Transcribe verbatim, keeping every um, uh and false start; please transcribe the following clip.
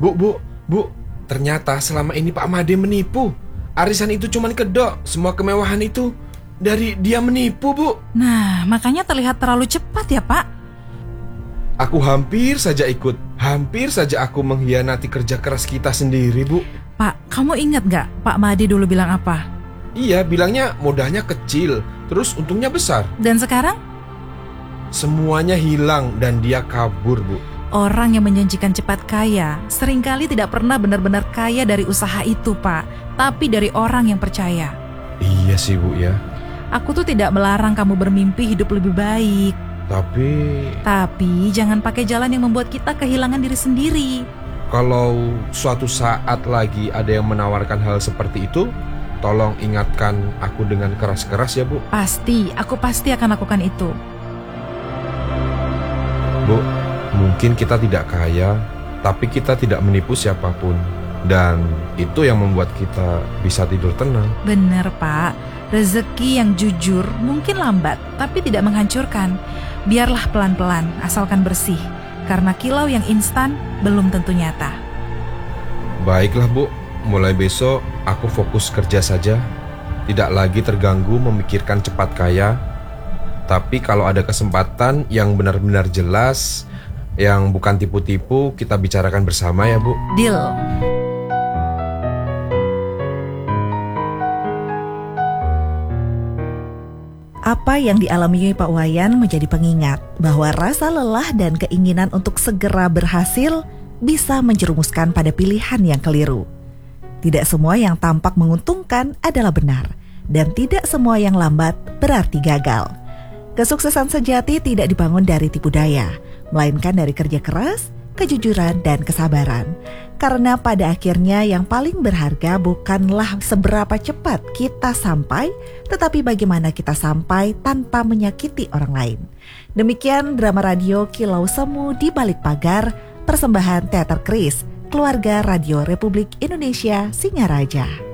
Bu, bu, bu, ternyata selama ini Pak Made menipu. Arisan itu cuma kedok, semua kemewahan itu dari dia menipu, Bu. Nah, makanya terlihat terlalu cepat ya, Pak. Aku hampir saja ikut, hampir saja aku mengkhianati kerja keras kita sendiri, Bu. Pak, kamu ingat gak Pak Made dulu bilang apa? Iya, bilangnya modalnya kecil, terus untungnya besar. Dan sekarang? Semuanya hilang dan dia kabur, Bu. Orang yang menjanjikan cepat kaya seringkali tidak pernah benar-benar kaya dari usaha itu, Pak, tapi dari orang yang percaya. Iya sih, Bu, ya. Aku tuh tidak melarang kamu bermimpi hidup lebih baik. Tapi... Tapi jangan pakai jalan yang membuat kita kehilangan diri sendiri. Kalau suatu saat lagi ada yang menawarkan hal seperti itu, tolong ingatkan aku dengan keras-keras ya, Bu. Pasti, aku pasti akan lakukan itu. Bu, mungkin kita tidak kaya, tapi kita tidak menipu siapapun. Dan itu yang membuat kita bisa tidur tenang. Benar, Pak. Rezeki yang jujur mungkin lambat, tapi tidak menghancurkan. Biarlah pelan-pelan, asalkan bersih. Karena kilau yang instan belum tentu nyata. Baiklah, Bu. Mulai besok aku fokus kerja saja. Tidak lagi terganggu memikirkan cepat kaya. Tapi kalau ada kesempatan yang benar-benar jelas, yang bukan tipu-tipu, kita bicarakan bersama ya, Bu. Deal. Apa yang dialami Pak Wayan menjadi pengingat bahwa rasa lelah dan keinginan untuk segera berhasil bisa menjerumuskan pada pilihan yang keliru. Tidak semua yang tampak menguntungkan adalah benar, dan tidak semua yang lambat berarti gagal. Kesuksesan sejati tidak dibangun dari tipu daya, melainkan dari kerja keras, kejujuran, dan kesabaran. Karena pada akhirnya yang paling berharga bukanlah seberapa cepat kita sampai, tetapi bagaimana kita sampai tanpa menyakiti orang lain. Demikian drama radio Kilau Semu di Balik Pagar, persembahan Teater Kris, Keluarga Radio Republik Indonesia Singaraja.